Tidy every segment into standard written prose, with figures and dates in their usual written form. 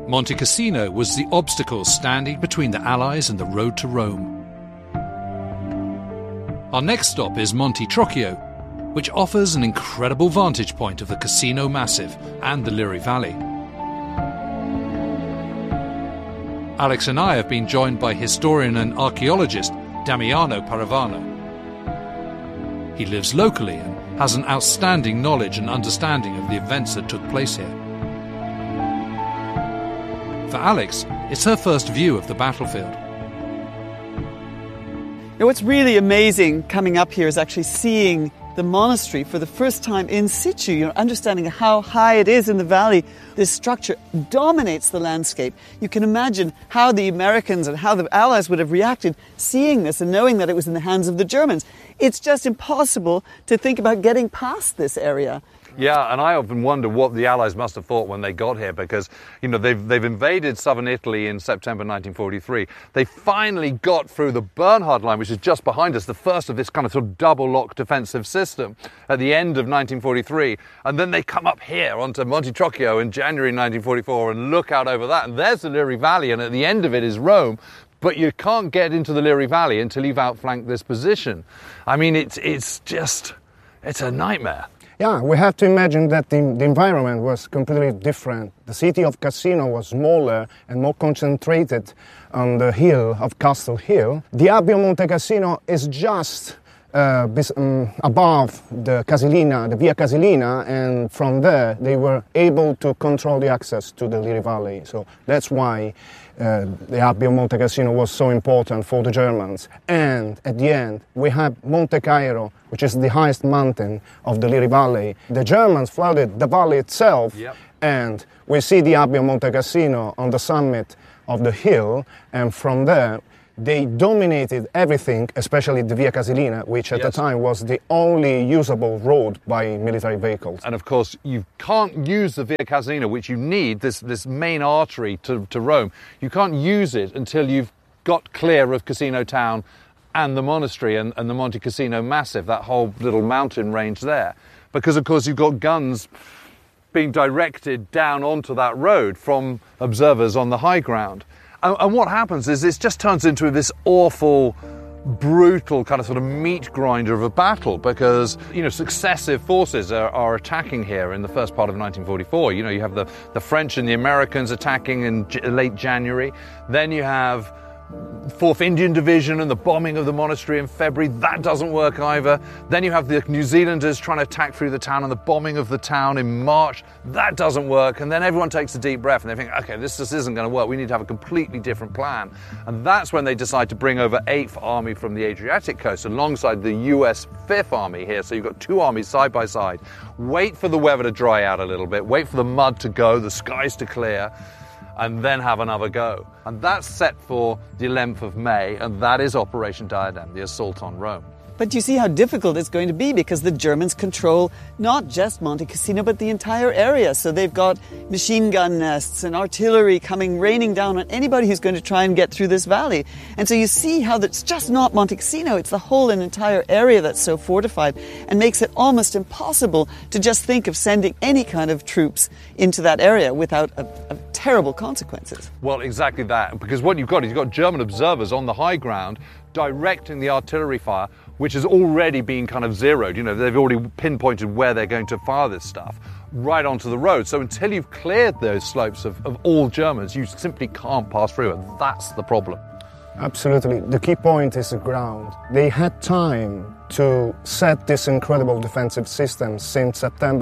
Monte Cassino was the obstacle standing between the Allies and the road to Rome. Our next stop is Monte Trocchio, which offers an incredible vantage point of the Cassino Massif and the Liri Valley. Alex and I have been joined by historian and archaeologist Damiano Paravano. He lives locally and has an outstanding knowledge and understanding of the events that took place here. For Alex, it's her first view of the battlefield. Now, what's really amazing coming up here is actually seeing the monastery for the first time in situ. You're understanding how high it is in the valley. This structure dominates the landscape. You can imagine how the Americans and how the Allies would have reacted seeing this and knowing that it was in the hands of the Germans. It's just impossible to think about getting past this area. Yeah, and I often wonder what the Allies must have thought when they got here, because, you know, they've invaded southern Italy in September 1943. They finally got through the Bernhard Line, which is just behind us, the first of this kind of sort of double-lock defensive system at the end of 1943. And then they come up here onto Monte Trocchio in January 1944 and look out over that, and there's the Liri Valley, and at the end of it is Rome. But you can't get into the Liri Valley until you've outflanked this position. I mean, it's a nightmare. Yeah, we have to imagine that the environment was completely different. The city of Cassino was smaller and more concentrated on the hill of Castle Hill. The Abbio Monte Cassino is just above the Casilina, the Via Casilina, and from there they were able to control the access to the Liri Valley. So that's why the Abbio Monte Cassino was so important for the Germans. And at the end, we have Monte Cairo, which is the highest mountain of the Liri Valley. The Germans flooded the valley itself, and we see the Abbio Monte Cassino on the summit of the hill, and from there they dominated everything, especially the Via Casilina, which at the time was the only usable road by military vehicles. And of course, you can't use the Via Casilina, which you need, this main artery to Rome. You can't use it until you've got clear of Cassino town and the monastery and the Monte Cassino Massif, that whole little mountain range there. Because, of course, you've got guns being directed down onto that road from observers on the high ground. And what happens is this just turns into this awful, brutal kind of sort of meat grinder of a battle, because, you know, successive forces are attacking here in the first part of 1944. You know, you have the French and the Americans attacking in late January. Then you have 4th Indian Division and the bombing of the monastery in February. That doesn't work either. Then you have the New Zealanders trying to attack through the town and the bombing of the town in March. That doesn't work. And then everyone takes a deep breath and they think, okay, this just isn't going to work. We need to have a completely different plan. And that's when they decide to bring over 8th Army from the Adriatic coast alongside the US 5th Army here. So you've got two armies side by side. Wait for the weather to dry out a little bit. Wait for the mud to go, the skies to clear, and then have another go. And that's set for the 11th of May, and that is Operation Diadem, the assault on Rome. But you see how difficult it's going to be, because the Germans control not just Monte Cassino, but the entire area. So they've got machine gun nests and artillery raining down on anybody who's going to try and get through this valley. And so you see how it's just not Monte Cassino, it's the whole and entire area that's so fortified, and makes it almost impossible to just think of sending any kind of troops into that area without terrible consequences. Well, exactly that, because what you've got is you've got German observers on the high ground directing the artillery fire, which has already been kind of zeroed. You know, they've already pinpointed where they're going to fire this stuff, right onto the road. So until you've cleared those slopes of all Germans, you simply can't pass through, and that's the problem. Absolutely. The key point is the ground. They had time to set this incredible defensive system since September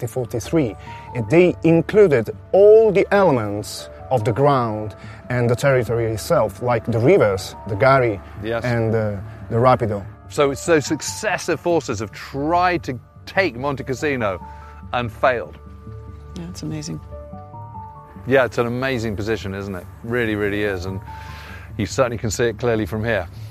1943. They included all the elements of the ground and the territory itself, like the rivers, the Gari and the Rapido. So it's those successive forces have tried to take Monte Cassino and failed. Yeah, it's amazing. Yeah, it's an amazing position, isn't it? Really, really is. And you certainly can see it clearly from here.